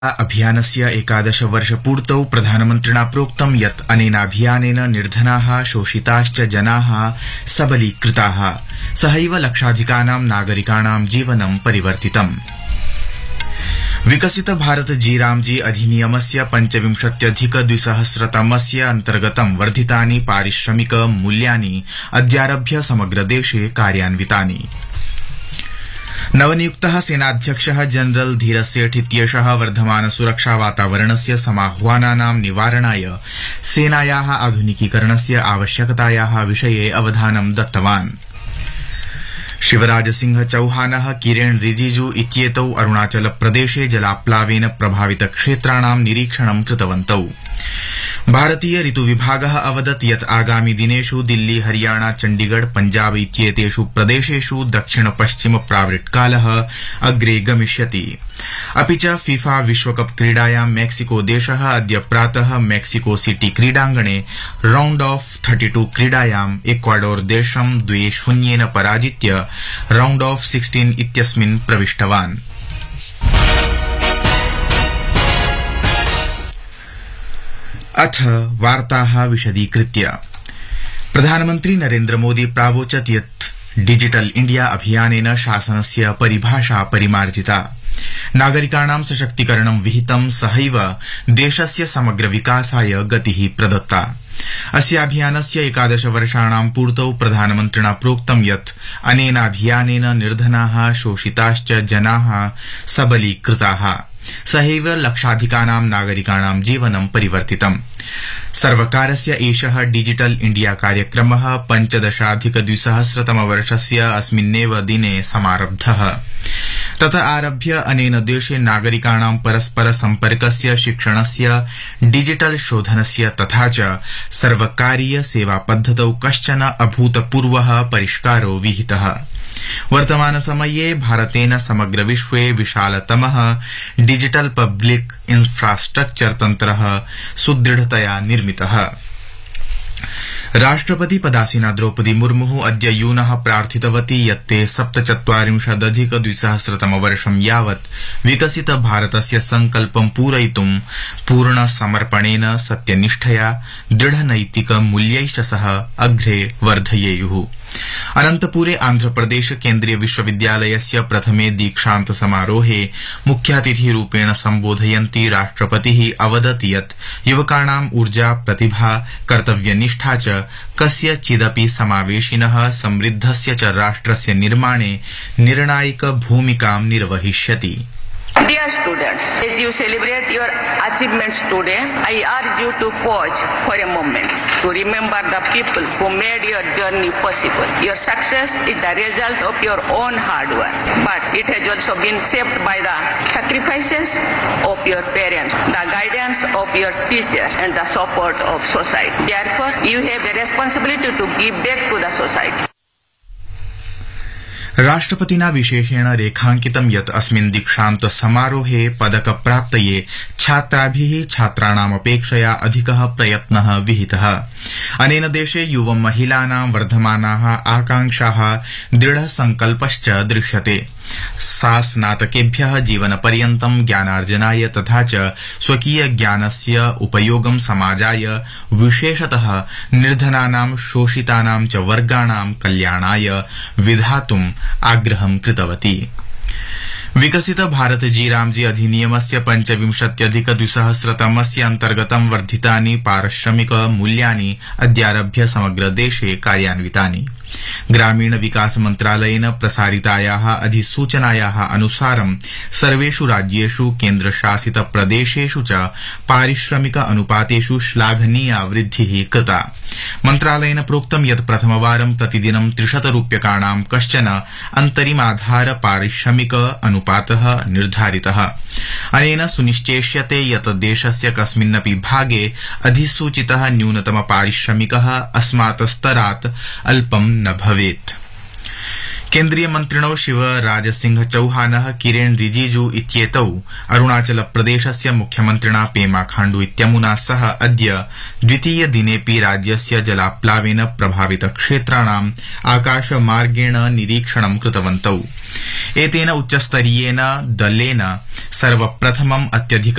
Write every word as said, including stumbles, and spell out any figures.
अभियानस्य एकादश वर्षपूर्तौ प्रधानमन्त्रिणा प्रोक्तं यत् अनेनाभियानेन निर्धनाः शोषिताश्च जनाः सबलीकृताः सहैव लक्षाधिकानां नागरिकाणां जीवनं परिवर्तितम्। विकसित भारत जी रामजी अधिनियमस्य पञ्चविंशत्यधिक द्विसहस्रतमस्य अन्तर्गतं वर्धितानि पारिश्रमिक मूल्यानि अद्यारभ्य समग्र देशे कार्यान्वितानि। नवनियुक्तः सेनाध्यक्षः जनरल धीरसेठ इत्येषः वर्धमान सुरक्षा वातावरणस्य समाह्वानानां निवारणाय सेनायाः आधुनिकीकरणस्य आवश्यकतायाः विषये अवधानं दत्तवान्। शिवराज सिंह चौहानः किरेन रिजिजू इत्येतौ अरुणाचल प्रदेशे जलाप्लावेन प्रभावित क्षेत्राणां निरीक्षणं कृतवन्तौ। भारतीय ऋतु विभागः अवदत् यत् आगामि दिनेषु दिल्ली हरियाणा चण्डीगढ़ पंजाब इत्येतेषु प्रदेशेषु दक्षिण पश्चिम प्रावृट्कालः अग्रे गमिष्यति। अपि च फीफा विश्वकप क्रीडायां मेक्सिको देशः अद्य प्रातः मेक्सिको सिटी क्रीडाङ्गणे राउण्ड ऑफ थर्टी टू क्रीडायाम् इक्वाडोर देशं द्वे शून्येन पराजित्य राउण्ड ऑफ सिक्सटीन इत्यस्मिन् प्रविष्टवान्। अथ वार्ताः विशदीकृत्य। प्रधानमन्त्री नरेन्द्र मोदी प्रावोचत् यत् डिजिटल इंडिया अभियानेन शासनस्य परिभाषा परिमार्जिता। नागरिकाणां सशक्तीकरणं विहितं सहैव देशस्य समग्र विकासाय गतिः प्रदत्ता। अस्याभियानस्य एकादश वर्षाणां पूर्तौ प्रधानमन्त्रिणा प्रोक्तं यत् अनेनाभियानेन निर्धनाः शोषिताश्च जनाः सबलीकृताः सहैव लक्षाधिकानां नागरिकाणां जीवनं परिवर्तितम्। सर्वकारस्य एषः डिजिटल इंडिया कार्यक्रमः पञ्चदशाधिक द्विसहस्रतमवर्षस्य अस्मिन्नेव दिने समारब्धः। तत आरभ्य अनेन देशे नागरिकाणां परस्पर सम्पर्कस्य शिक्षणस्य डिजिटल शोधनस्य तथा च सर्वकारीय सेवा पद्धतौ कश्चन अभूतपूर्वः परिष्कारो विहितः। वर्तमान समये भारतेन समग्र विश्वे विशालतमः डिजिटल पब्लिक इंफ्रास्ट्रक्चर तन्त्रः सुदृढतया निर्मितः। राष्ट्रपति पदासीना द्रौपदी मुर्मुः अद्य यूनः प्रार्थितवती यत् ते सप्तचत्वारिंशदधिक द्विसहस्रतमवर्षं यावत् विकसित भारतस्य संकल्पं पूरयितुं पूर्ण समर्पणेन सत्यनिष्ठया दृढनैतिक मूल्यैश्च सह अग्रे वर्धयेयुः। अनन्तपुरे आन्ध्रप्रदेश केन्द्रीय विश्वविद्यालयस्य प्रथमे दीक्षान्त समारोहे मुख्यातिथिरूपेण सम्बोधयन्ती राष्ट्रपतिः अवदत् यत् युवकाणां ऊर्जा प्रतिभा कर्तव्यनिष्ठा च कस्यचिदपि समावेशिनः समृद्धस्य च राष्ट्रस्य निर्माणे निर्णायिक भूमिकां निर्वहिष्यति। Dear students, as you celebrate your achievements today, I urge you to pause for a moment to remember the people who made your journey possible. Your success is the result of your own hard work, but it has also been shaped by the sacrifices of your parents, the guidance of your teachers, and the support of society. Therefore, you have a responsibility to give back to the society. राष्ट्रपतिना विशेषेण रेखांकितं यत् अस्मिन् दीक्षान्त समारोहे पदक प्राप्तये छात्राभिः छात्राणामपेक्षया अधिकः प्रयत्नः विहितः। अनेन देशे युव महिलानां वर्धमानाः आकांक्षाः दृढ संकल्पश्च दृश्यते। सा स्नातकेभ्यः जीवनपर्यन्तं ज्ञानार्जनाय तथा च स्वकीय ज्ञानस्य उपयोगं समाजाय विशेषतः निर्धनानां शोषितानां च वर्गाणां कल्याणाय विधातुम् आग्रहं कृतवती। विकसित भारत जी रामजी अधिनियमस्य पञ्चविंशत्यधिक द्विसहस्रतमस्य अन्तर्गतं वर्धितानि पारिश्रमिक मूल्यानि अद्यारभ्य समग्र देशे कार्यान्वितानि। ग्रामीण विकास मन्त्रालयेन प्रसारितायाः अधिसूचनायाः अनुसारं सर्वेषु राज्येषु केन्द्रशासित प्रदेशेषु च पारिश्रमिक अनुपातेषु श्लाघनीया वृद्धिः कृता। मन्त्रालयेन प्रोक्तं यत् प्रथमवारं प्रतिदिनं त्रिशत रूप्यकाणां कश्चन अन्तरिमाधार पारिश्रमिक अनुपातः निर्धारितः। अनेन सुनिश्चेष्यते यत् देशस्य कस्मिन्नपि भागे अधिसूचितः न्यूनतम पारिश्रमिकः अस्मात् स्तरात् अल्पं न भवेत्। केन्द्रीय मन्त्रिणौ शिवराज सिंह चौहानः किरेन रिजिजू इत्येतौ अरुणाचल प्रदेशस्य मुख्यमन्त्रिणा पेमा खाण्डू इत्यमुना सह अद्य द्वितीय दिनेऽपि राज्यस्य जलाप्लावेन प्रभावित क्षेत्राणाम् आकाशमार्गेण निरीक्षणं कृतवन्तौ। एतेन उच्चस्तरीयेन दलेन सर्वप्रथमम् अत्यधिक